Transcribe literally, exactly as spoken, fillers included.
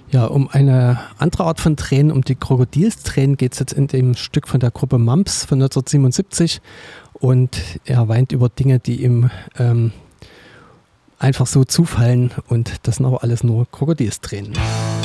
Ja, um eine andere Art von Tränen, um die Krokodilstränen geht es jetzt in dem Stück von der Gruppe Mumps von neunzehnhundertsiebenundsiebzig und er weint über Dinge, die ihm ähm, einfach so zufallen und das sind aber alles nur Krokodilstränen.